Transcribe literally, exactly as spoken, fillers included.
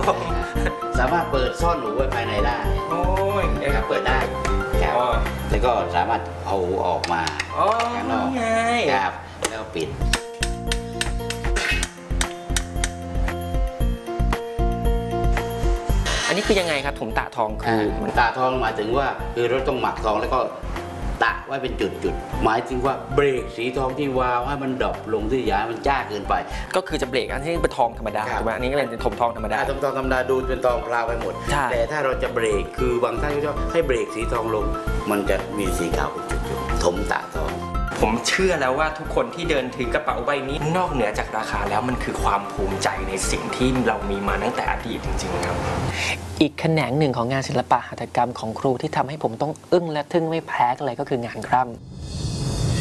สามารถเปิดซ่อนหนูไว้ภายในได้โอ้ยครับเปิดได้ครับแล้วก็สามารถเอาออกมาข้างนอกครับแล้วปิดอันนี้คือยังไงครับถุงตะทองคือตะทองหมายถึงว่าคือเราต้องหมักทองแล้วก็ตะไว้เป็นจุดๆหมายถึงว่าเบรกสีทองที่วาวให้มันดรอปลงที่ยามันจ้าเกินไปก็คือจะเบรกอันที่เป็นทองธรรมดาถูกไหมอันนี้ก็เป็นถมทองธรรมดาถมทองธรรมดาดูเป็นทองพลาวไปหมดแต่ถ้าเราจะเบรกคือบางท่านก็ชอบให้เบรกสีทองลงมันจะมีสีขาวเป็นจุดๆถมตะทองผมเชื่อแล้วว่าทุกคนที่เดินถือกระเป๋าใบนี้นอกเหนือจากราคาแล้วมันคือความภูมิใจในสิ่งที่เรามีมาตั้งแต่อดีตจริงๆครับอีกแขนงหนึ่งของงานศิลปะหัตถกรรมของครูที่ทำให้ผมต้องอึ้งและทึ่งไม่แพ้กันเลยก็คืองานคร่ำ